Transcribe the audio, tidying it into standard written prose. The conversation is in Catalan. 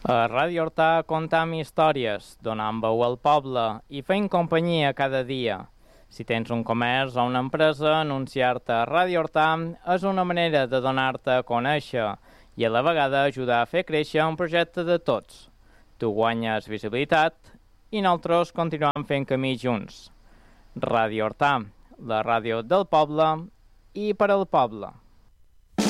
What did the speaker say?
A Ràdio Hortà contem històries, donant veu al poble i fent companyia cada dia. Si tens un comerç o una empresa, anunciar-te a Ràdio Hortà és una manera de donar-te a conèixer i a la vegada ajudar a fer créixer un projecte de tots. Tu guanyes visibilitat i nosaltres continuem fent camí junts. Ràdio Hortà, la ràdio del poble i per al poble.